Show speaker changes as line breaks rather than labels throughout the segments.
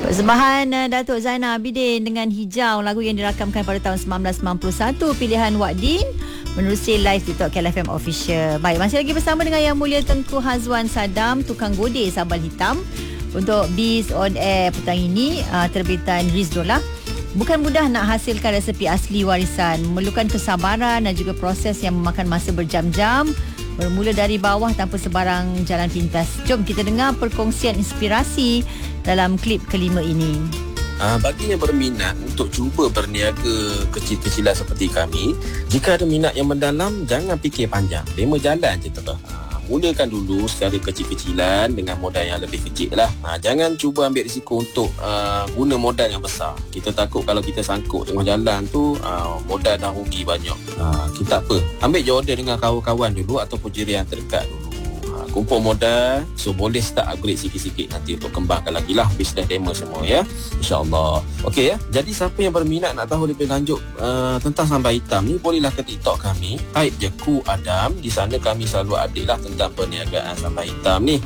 Persembahan Datuk Zainal Abidin dengan Hijau, lagu yang dirakamkan pada tahun 1991, pilihan Wak Din menerusi live TikTok KLFM Official. Baik, masih lagi bersama dengan Yang Mulia Tengku Hazwan Sadam, tukang godeh sambal hitam, untuk Biz on Air petang ini, terbitan Rizdola. Bukan mudah nak hasilkan resepi asli warisan, memerlukan kesabaran dan juga proses yang memakan masa berjam-jam, bermula dari bawah tanpa sebarang jalan pintas. Jom kita dengar perkongsian inspirasi dalam klip kelima ini.
Bagi yang berminat untuk cuba berniaga kecil-kecilan seperti kami, jika ada minat yang mendalam, jangan fikir panjang, demo jalan je terus. Mulakan dulu secara kecil-kecilan dengan modal yang lebih kecil lah. Jangan cuba ambil risiko untuk guna modal yang besar. Kita takut kalau kita sangkut tengah jalan tu, modal dah rugi banyak. Kita apa, ambil je order dengan kawan-kawan dulu ataupun jiran terdekat dulu. Kumpul modal, so boleh start upgrade sikit-sikit nanti untuk kembangkan lagi lah bisnes demo semua ya, insyaAllah. Okey ya, jadi siapa yang berminat nak tahu lebih lanjut tentang sambal hitam ni, bolehlah ke TikTok kami, type je Ku Adam. Di sana kami selalu update lah tentang perniagaan sambal hitam ni,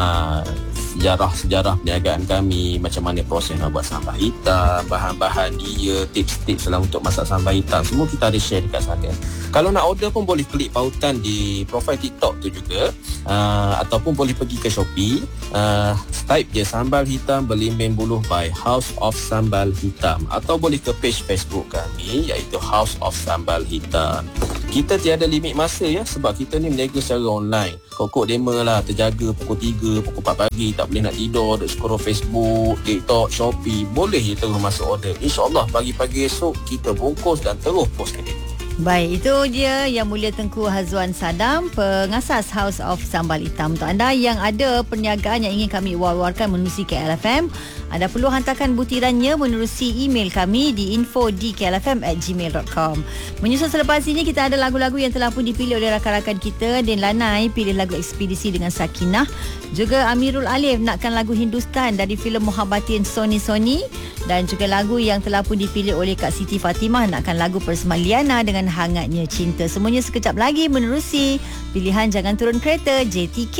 sejarah perniagaan kami, macam mana proses nak buat sambal hitam, bahan-bahan dia, tips-tips lah untuk masak sambal hitam, semua kita ada share dekat sana. Kalau nak order pun boleh klik pautan di profil TikTok tu juga, ataupun boleh pergi ke Shopee, type je sambal hitam belimbing buluh by House of Sambal Hitam, atau boleh ke page Facebook kami iaitu House of Sambal Hitam. Kita tiada limit masa ya, sebab kita ni berniaga secara online. Kokok demo lah, terjaga pukul 3, pukul 4 pagi, tak boleh nak tidur, duk scroll Facebook, TikTok, Shopee, boleh je terus masuk order. InsyaAllah pagi-pagi esok kita bungkus dan terus post ke dia.
Baik, itu dia Yang Mulia Tengku Hazwan Sadam, pengasas House of Sambal Hitam. Untuk anda yang ada perniagaan yang ingin kami war-warkan menerusi KLFM, anda perlu hantarkan butirannya menerusi email kami di info@klfm@gmail.com. Menyusul selepas ini, kita ada lagu-lagu yang telah pun dipilih oleh rakan-rakan kita. Din Lanai pilih lagu Ekspedisi dengan Sakinah. Juga Amirul Alif nakkan lagu Hindustan dari filem Muhabbatin Sony. Dan juga lagu yang telah pun dipilih oleh Kak Siti Fatimah nakkan lagu Persembahan Liana dengan Hangatnya Cinta. Semuanya sekejap lagi menerusi pilihan Jangan Turun Kereta JTK.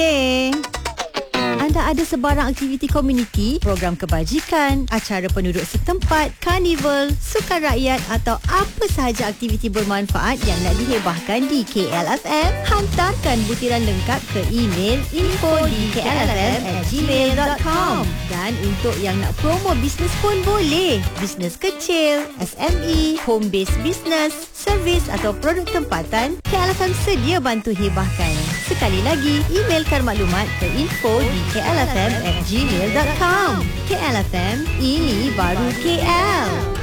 Anda ada sebarang aktiviti komuniti, program kebajikan, acara penduduk setempat, karnival, sukan rakyat atau apa sahaja aktiviti bermanfaat yang nak dihebahkan di KLFM, hantarkan butiran lengkap ke email info@klfm@gmail.com. Dan untuk yang nak promo bisnes pun boleh. Bisnes kecil, SME, home based business, servis atau produk tempatan, KLFM sedia bantu hebahkan. Sekali lagi, emailkan maklumat ke info@klfm@gmail.com. KLFM, ini baru KL.